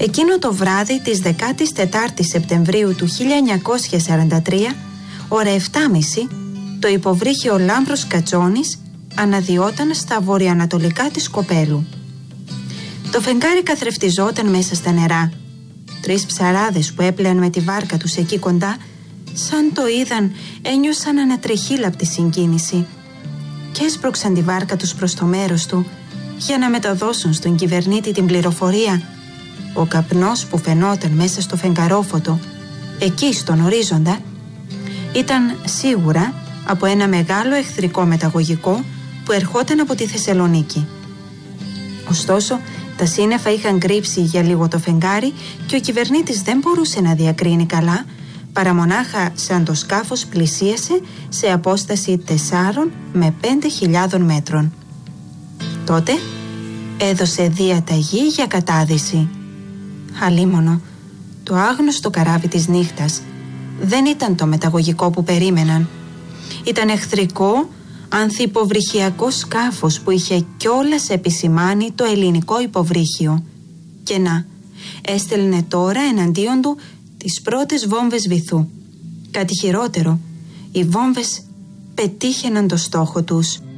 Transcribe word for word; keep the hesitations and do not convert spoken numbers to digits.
Εκείνο το βράδυ της δεκάτης τετάρτης Σεπτεμβρίου του χίλια εννιακόσια σαράντα τρία, ώρα επτά και μισή, το υποβρύχιο Λάμπρος Κατσόνης αναδυόταν στα βορειοανατολικά της Κοπέλου. Το φεγγάρι καθρεφτιζόταν μέσα στα νερά. Τρεις ψαράδες που έπλεαν με τη βάρκα τους εκεί κοντά, σαν το είδαν, ένιωσαν ανατρεχύλαπτη συγκίνηση και έσπρωξαν τη βάρκα τους προς το μέρος του για να μεταδώσουν στον κυβερνήτη την πληροφορία. Ο καπνός που φαινόταν μέσα στο φεγγαρόφωτο, εκεί στον ορίζοντα, ήταν σίγουρα από ένα μεγάλο εχθρικό μεταγωγικό που ερχόταν από τη Θεσσαλονίκη. Ωστόσο, τα σύννεφα είχαν κρύψει για λίγο το φεγγάρι και ο κυβερνήτης δεν μπορούσε να διακρίνει καλά, παρά μονάχα σαν το σκάφος πλησίασε σε απόσταση τεσσάρων με πέντε χιλιάδων μέτρων. Τότε έδωσε διαταγή για κατάδυση. Αλίμονο, το άγνωστο καράβι της νύχτας δεν ήταν το μεταγωγικό που περίμεναν. Ήταν εχθρικό, ανθυποβρυχιακό σκάφος που είχε κιόλας επισημάνει το ελληνικό υποβρύχιο. Και να, έστελνε τώρα εναντίον του τις πρώτες βόμβες βυθού. Κάτι χειρότερο, οι βόμβες πετύχαιναν το στόχο τους.